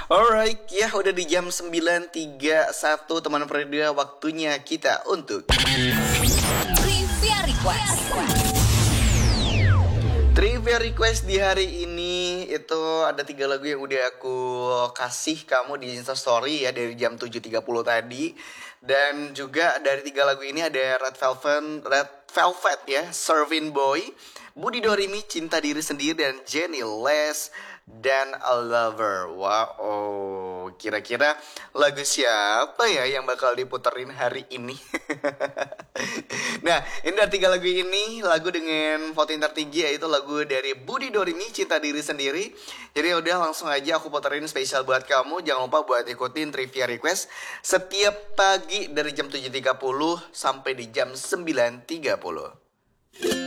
Alright, ya udah di jam 9.31 teman Frida, waktunya kita untuk Trivia Request. Trivia Request di hari ini. Itu ada 3 lagu yang udah aku kasih kamu di Instastory ya, dari jam 7.30 tadi. Dan juga dari 3 lagu ini ada Red Velvet ya, Serving Boy, Budi Dorimi, Cinta Diri Sendiri, dan Jenny Les dan A Lover. Wow, kira-kira lagu siapa ya yang bakal diputerin hari ini? Nah, ini dari 3 lagu ini, lagu dengan voting tertinggi yaitu lagu dari Budi Dorimi, Cinta Diri Sendiri. Jadi udah langsung aja aku puterin spesial buat kamu. Jangan lupa buat ikutin Trivia Request setiap pagi dari jam 7.30 sampai di jam 9.30.